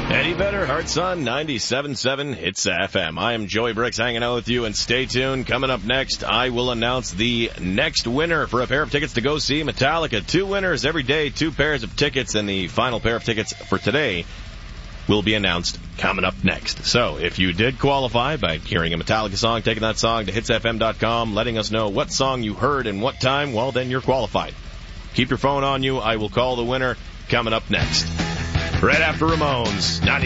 Eddie Vedder, Heart Sun, 97.7 Hits FM. I am Joey Bricks hanging out with you, and stay tuned. Coming up next, I will announce the next winner for a pair of tickets to go see Metallica. 2 winners every day, 2 pairs of tickets, and the final pair of tickets for today will be announced coming up next. So, if you did qualify by hearing a Metallica song, taking that song to hitsfm.com, letting us know what song you heard and what time, well, then you're qualified. Keep your phone on you. I will call the winner coming up next. Right after Ramones, 90.